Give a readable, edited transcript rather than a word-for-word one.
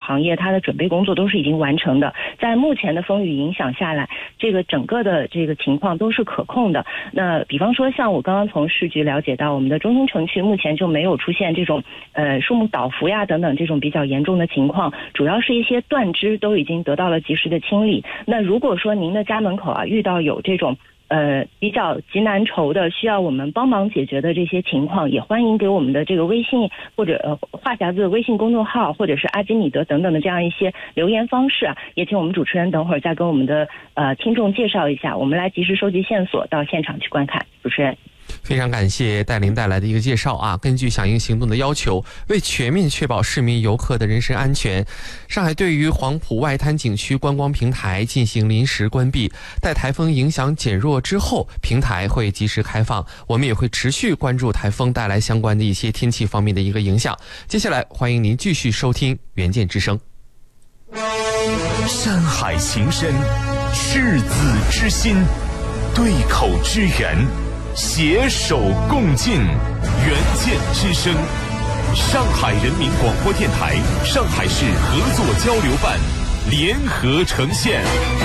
行业它的准备工作都是已经完成的，在目前的风雨影响下来，这个整个的这个情况都是可控的。那比方说像我刚刚从市局了解到，我们的中心城区目前就没有出现这种树木倒伏呀等等这种比较严重的情况，主要是一些断枝都已经得到了及时的清理。那如果说您的家门口遇到有这种比较急难愁的需要我们帮忙解决的这些情况，也欢迎给我们的这个微信或者话匣子微信公众号或者是阿基米德等等的这样一些留言方式也请我们主持人等会儿再跟我们的听众介绍一下，我们来及时收集线索到现场去观看。主持人非常感谢戴琳带来的一个介绍根据响应行动的要求，为全面确保市民游客的人身安全，上海对于黄埔外滩景区观光平台进行临时关闭，待台风影响减弱之后，平台会及时开放。我们也会持续关注台风带来相关的一些天气方面的一个影响。接下来欢迎您继续收听远见之声。 山海情深，赤子之心，对口之缘，携手共进。远见之声，上海人民广播电台、上海市合作交流办联合呈现。